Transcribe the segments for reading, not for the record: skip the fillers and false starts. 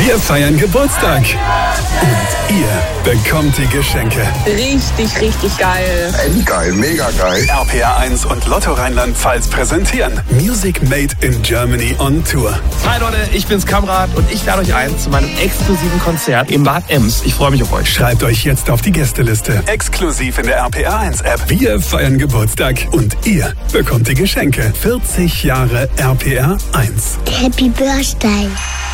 Wir feiern Geburtstag. Und ihr bekommt die Geschenke. Richtig, richtig geil. Endgeil, mega geil. RPR 1 und Lotto Rheinland-Pfalz präsentieren Music Made in Germany on Tour. Hi Leute, ich bin's Kamrat und ich lade euch ein zu meinem exklusiven Konzert im Bad Ems. Ich freue mich auf euch. Schreibt euch jetzt auf die Gästeliste. Exklusiv in der RPR 1 App. Wir feiern Geburtstag und ihr bekommt die Geschenke. 40 Jahre RPR 1. Happy Birthday.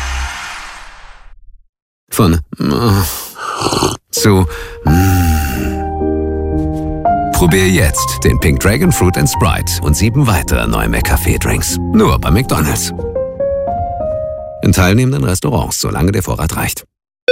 Von zu Probier jetzt den Pink Dragon Fruit & Sprite und 7 weitere neue McCafé-Drinks. Nur bei McDonald's. In teilnehmenden Restaurants, solange der Vorrat reicht.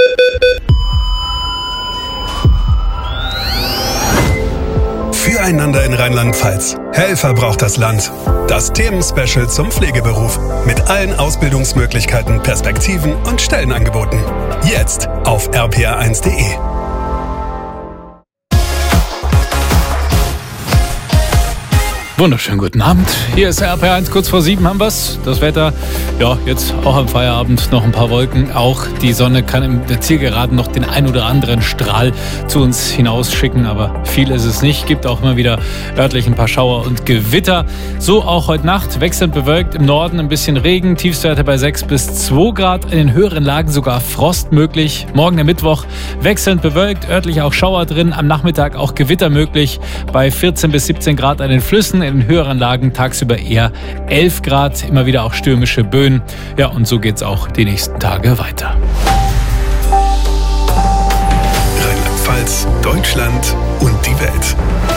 Füreinander in Rheinland-Pfalz. Helfer braucht das Land. Das Themenspecial zum Pflegeberuf. Mit allen Ausbildungsmöglichkeiten, Perspektiven und Stellenangeboten. Jetzt auf rpr1.de. Wunderschönen guten Abend. Hier ist RPR1, kurz vor 7 haben wir's. Das Wetter, ja, jetzt auch am Feierabend noch ein paar Wolken. Auch die Sonne kann in der Zielgeraden noch den ein oder anderen Strahl zu uns hinausschicken, aber viel ist es nicht. Gibt auch immer wieder örtlich ein paar Schauer und Gewitter. So auch heute Nacht, wechselnd bewölkt, im Norden ein bisschen Regen, Tiefstwerte bei 6 bis 2 Grad, in den höheren Lagen sogar Frost möglich. Morgen der Mittwoch, wechselnd bewölkt, örtlich auch Schauer drin, am Nachmittag auch Gewitter möglich, bei 14 bis 17 Grad an den Flüssen. In den höheren Lagen tagsüber eher 11 Grad, immer wieder auch stürmische Böen. Ja, und so geht's auch die nächsten Tage weiter. Rheinland-Pfalz, Deutschland und die Welt.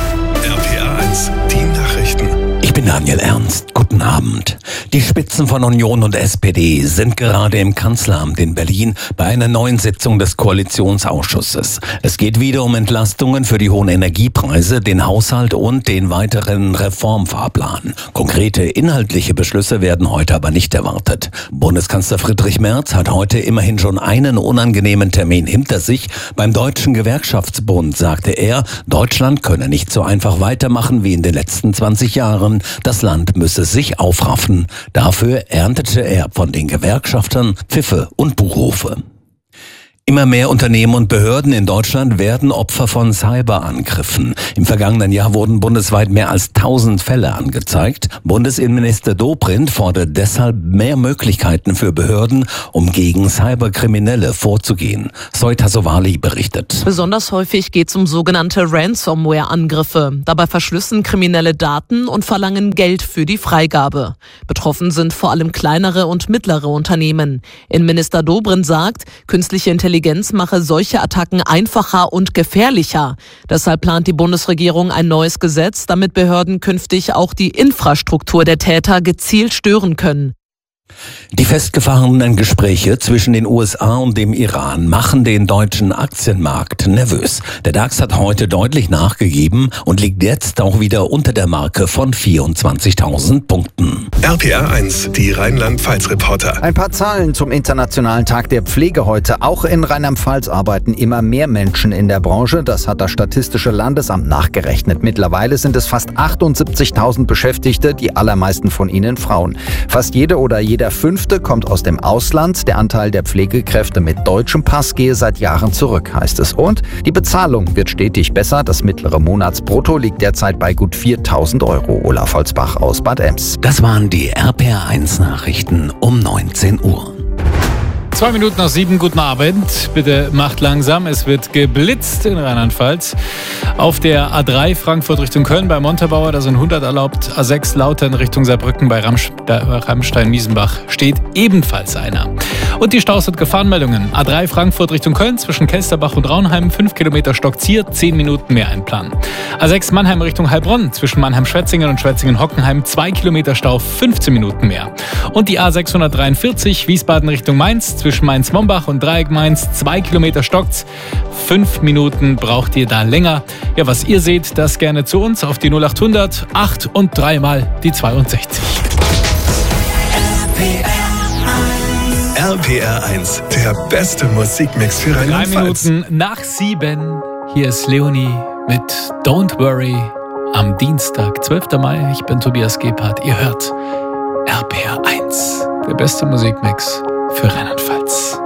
RPR 1, die Nachrichten. Ich bin Daniel Ernst. Guten Abend. Die Spitzen von Union und SPD sind gerade im Kanzleramt in Berlin bei einer neuen Sitzung des Koalitionsausschusses. Es geht wieder um Entlastungen für die hohen Energiepreise, den Haushalt und den weiteren Reformfahrplan. Konkrete inhaltliche Beschlüsse werden heute aber nicht erwartet. Bundeskanzler Friedrich Merz hat heute immerhin schon einen unangenehmen Termin hinter sich. Beim Deutschen Gewerkschaftsbund sagte er, Deutschland könne nicht so einfach weitermachen wie in den letzten 20 Jahren. Das Land müsse sich aufraffen. Dafür erntete er von den Gewerkschaftern Pfiffe und Buchrufe. Immer mehr Unternehmen und Behörden in Deutschland werden Opfer von Cyberangriffen. Im vergangenen Jahr wurden bundesweit mehr als 1000 Fälle angezeigt. Bundesinnenminister Dobrindt fordert deshalb mehr Möglichkeiten für Behörden, um gegen Cyberkriminelle vorzugehen. Zoe Tassovali berichtet. Besonders häufig geht es um sogenannte Ransomware-Angriffe. Dabei verschlüsseln Kriminelle Daten und verlangen Geld für die Freigabe. Betroffen sind vor allem kleinere und mittlere Unternehmen. Innenminister Dobrindt sagt, künstliche Intelligenz mache solche Attacken einfacher und gefährlicher. Deshalb plant die Bundesregierung ein neues Gesetz, damit Behörden künftig auch die Infrastruktur der Täter gezielt stören können. Die festgefahrenen Gespräche zwischen den USA und dem Iran machen den deutschen Aktienmarkt nervös. Der DAX hat heute deutlich nachgegeben und liegt jetzt auch wieder unter der Marke von 24.000 Punkten. RPR 1, die Rheinland-Pfalz-Reporter. Ein paar Zahlen zum Internationalen Tag der Pflege heute. Auch in Rheinland-Pfalz arbeiten immer mehr Menschen in der Branche. Das hat das Statistische Landesamt nachgerechnet. Mittlerweile sind es fast 78.000 Beschäftigte, die allermeisten von ihnen Frauen. Fast jede oder jeder Fünfte kommt aus dem Ausland. Der Anteil der Pflegekräfte mit deutschem Pass gehe seit Jahren zurück, heißt es. Und die Bezahlung wird stetig besser. Das mittlere Monatsbrutto liegt derzeit bei gut 4.000 Euro. Olaf Holzbach aus Bad Ems. Das waren die RPR1 Nachrichten um 19 Uhr. 2 Minuten nach 7, guten Abend. Bitte macht langsam, es wird geblitzt in Rheinland-Pfalz. Auf der A3 Frankfurt Richtung Köln bei Montabaur, da sind 100 erlaubt. A6 Lautern Richtung Saarbrücken bei Ramstein-Miesenbach steht ebenfalls einer. Und die Staus- und Gefahrenmeldungen. A3 Frankfurt Richtung Köln zwischen Kelsterbach und Raunheim, 5 Kilometer Stockziert, 10 Minuten mehr einplanen. A6 Mannheim Richtung Heilbronn zwischen Mannheim-Schwetzingen und Schwetzingen-Hockenheim, 2 Kilometer Stau, 15 Minuten mehr. Und die A643 Wiesbaden Richtung Mainz zwischen Mainz-Mombach und Dreieck Mainz, 2 Kilometer stockt's. 5 Minuten braucht ihr da länger. Ja, was ihr seht, das gerne zu uns auf die 0800 8 und 3 mal die 62. RPR 1, der beste Musikmix für Rheinland-Pfalz. 3 Minuten nach 7. Hier ist Leonie mit Don't Worry am Dienstag, 12. Mai. Ich bin Tobias Gebhardt. Ihr hört RPR 1, der beste Musikmix für Rheinland-Pfalz.